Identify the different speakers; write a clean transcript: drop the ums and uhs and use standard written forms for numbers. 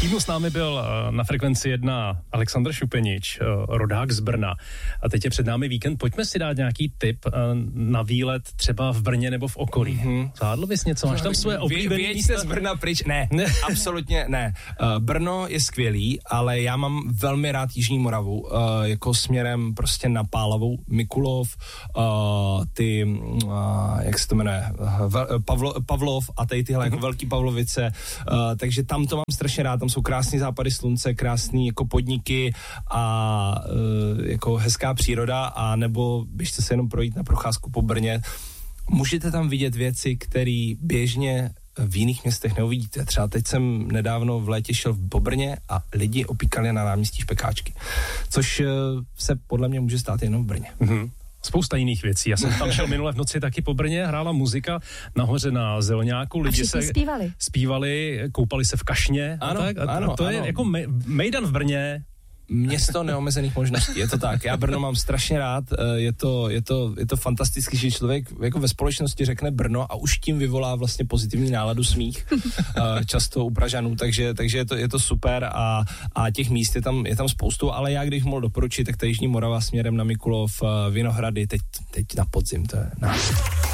Speaker 1: týdnu s námi byl na Frekvenci 1 Alexandr Šupenič, rodák z Brna. A teď je před námi víkend. Pojďme si dát nějaký tip na výlet třeba v Brně nebo v okolí. Zvládl bys něco? Máš tam svoje oblíbené místa?
Speaker 2: z Brna pryč? Ne, absolutně ne. Brno je skvělý, ale já mám velmi rád Jižní Moravu, jako směrem prostě na Pálavou, Mikulov, jak se to jmenuje, Pavlov a tady tyhle jako velký Pavlovice, takže tam to mám strašně rád, tam jsou krásný západy slunce, krásný jako podniky a jako hezká příroda, a nebo běžte se jenom projít na procházku po Brně. Můžete tam vidět věci, které běžně v jiných městech neuvidíte. Třeba teď jsem nedávno v létě šel po Brně a lidi opíkali na náměstí špekáčky, což se podle mě může stát jenom v Brně.
Speaker 1: Spousta jiných věcí. Já jsem tam šel minule v noci taky po Brně, hrála muzika nahoře na Zelňáku, lidi se zpívali, koupali se v kašně a tak. A to je jako mejdan v Brně.
Speaker 2: Město neomezených možností, je to tak. Já Brno mám strašně rád, je to fantastický, že člověk jako ve společnosti řekne Brno a už tím vyvolá vlastně pozitivní náladu, smích, často u Pražanů, takže je to super a těch míst je tam spoustu, ale já když mohl doporučit, tak ta Jižní Morava směrem na Mikulov, Vinohrady, teď na podzim, to je